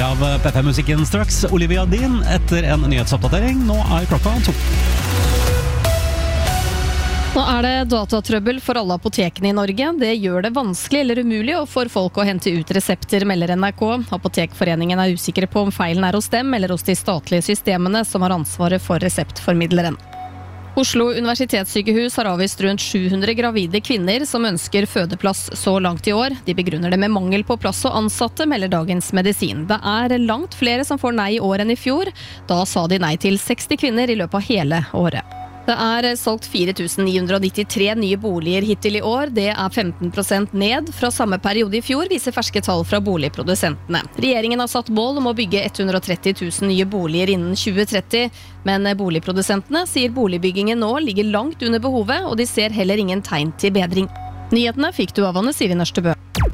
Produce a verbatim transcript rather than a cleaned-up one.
av P fem-musikken straks. Olivia Dean etter en nyhetsoppdatering. Nå er klokka to. Nå er det datatrøbbel for alle apotekene i Norge. Det gjør det vanskelig eller umulig for folk å hente ut resepter, melder N R K. Apotekforeningen er usikre på om feilen er hos dem eller hos de statlige systemene som har ansvaret for reseptformidleren. Oslo universitetssykehus har avvist rundt sju hundre gravide kvinner som ønsker fødeplass så langt i år. De begrunner det med mangel på plass og ansatte, melder Dagens Medisin. Det er langt flere som får nei i år enn i fjor. Da sa de nei til seksti kvinner i løpet av hele året. Det er solgt fire tusen ni hundre nittitre nye boliger hittil i år. Det er femten prosent ned fra samme periode i fjor, viser ferske tall fra boligprodusentene. Regjeringen har satt mål om å bygge hundre og tretti tusen nye boliger innen tjue tretti, men boligprodusentene sier boligbyggingen nå ligger langt under behovet, og de ser heller ingen tegn til bedring. Nyhetene fikk du av Anne Siri Nørstebø.